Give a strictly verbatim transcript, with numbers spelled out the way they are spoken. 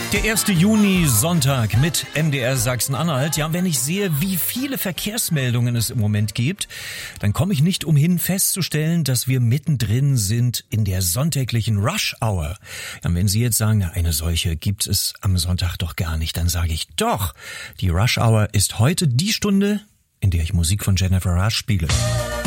Der erste Juni, Sonntag mit M D R Sachsen-Anhalt. Ja, wenn ich sehe, wie viele Verkehrsmeldungen es im Moment gibt, dann komme ich nicht umhin festzustellen, dass wir mittendrin sind in der sonntäglichen Rush-Hour. Ja, und wenn Sie jetzt sagen, na, eine solche gibt es am Sonntag doch gar nicht, dann sage ich doch, die Rush-Hour ist heute die Stunde, in der ich Musik von Jennifer Rush spiele.